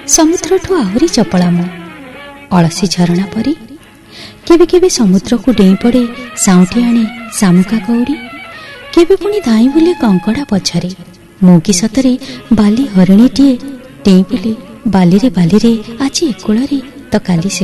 ସମୁଦ୍ରଠୁ ଆହୁରି ଚପଳା ମୁଁ, ଅଳସୀ ଝରଣା ପରି। କେବେ କେବେ ସମୁଦ୍ରକୁ ଡେଇଁ ପଡ଼େ ସାଉଁଟି ଆଣେ ଶାମୁକା କଉଡ଼ି। କେବେ ପୁଣି ଧାଇଁ ବୁଲେ କଙ୍କଡ଼ା ପଛରେ। ମୁଁ କି ସତରେ ବାଲି ହରିଣୀଟିଏ, ଡେଇଁ ବୁଲେ ବାଲିରେ ବାଲିରେ, ଆଜି ଏ କୂଳରେ ତ କାଲି ସେ